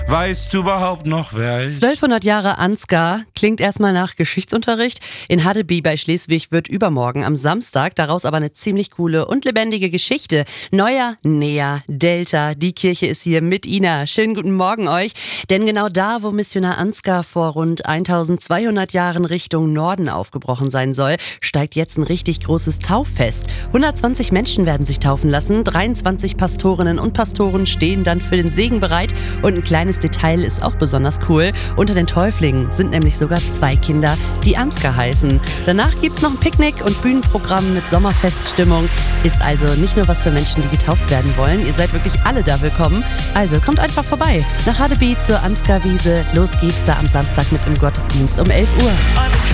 Weißt du überhaupt noch, wer ich? 1200 Jahre Ansgar klingt erstmal nach Geschichtsunterricht. In Haddeby bei Schleswig wird übermorgen am Samstag daraus aber eine ziemlich coole und lebendige Geschichte. Neuer, näher, Delta, die Kirche ist hier mit Ina. Schönen guten Morgen euch. Denn genau da, wo Missionar Ansgar vor rund 1200 Jahren Richtung Norden aufgebrochen sein soll, steigt jetzt ein richtig großes Tauffest. 120 Menschen werden sich taufen lassen, 23 Pastorinnen und Pastoren stehen dann für den Segen bereit und ein kleines Detail ist auch besonders cool. Unter den Täuflingen sind nämlich sogar 2 Kinder, die Ansgar heißen. Danach gibt's noch ein Picknick und Bühnenprogramm mit Sommerfeststimmung. Ist also nicht nur was für Menschen, die getauft werden wollen. Ihr seid wirklich alle da willkommen. Also kommt einfach vorbei nach Haddeby zur Ansgar-Wiese. Los geht's da am Samstag mit dem Gottesdienst um 11 Uhr.